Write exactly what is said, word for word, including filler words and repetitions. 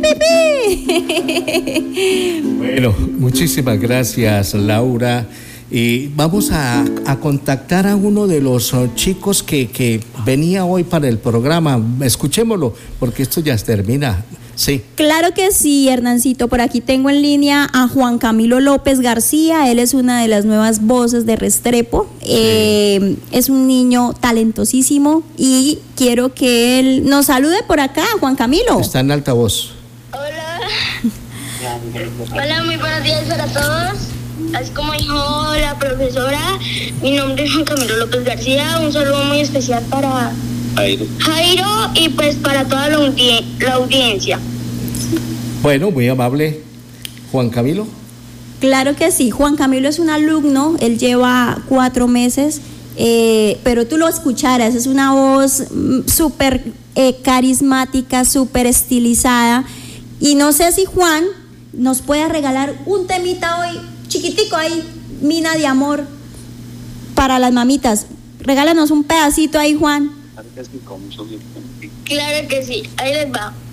pi! Bueno, muchísimas gracias, Laura. Y vamos a, a contactar a uno de los uh, chicos que, que venía hoy para el programa. Escuchémoslo, porque esto ya termina. Sí. Claro que sí, Hernancito. Por aquí tengo en línea a Juan Camilo López García. Él es una de las nuevas voces de Restrepo. Sí. Eh, es un niño talentosísimo y quiero que él nos salude por acá, Juan Camilo. Está en altavoz. Hola. Hola, muy buenos días para todos. Así como dijo la profesora, mi nombre es Juan Camilo López García. Un saludo muy especial para Jairo, Jairo y pues para toda la, audi- la audiencia. Bueno, muy amable. Juan Camilo. Claro que sí, Juan Camilo es un alumno, él lleva cuatro meses, eh, pero tú lo escucharas, es una voz súper eh, carismática, súper estilizada. Y no sé si Juan nos puede regalar un temita hoy, chiquitico ahí, Mina de Amor, para las mamitas. Regálanos un pedacito ahí, Juan. Claro que sí, ahí les va.